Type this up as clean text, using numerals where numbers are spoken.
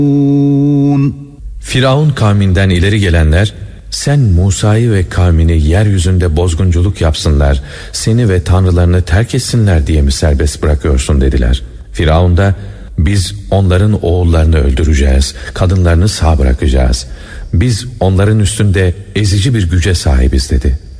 Firavun kavminden ileri gelenler, sen Musa'yı ve kavmini yeryüzünde bozgunculuk yapsınlar, seni ve tanrılarını terk etsinler diye mi serbest bırakıyorsun dediler. Firavun da, biz onların oğullarını öldüreceğiz, kadınlarını sağ bırakacağız. Biz onların üstünde ezici bir güce sahibiz dedi.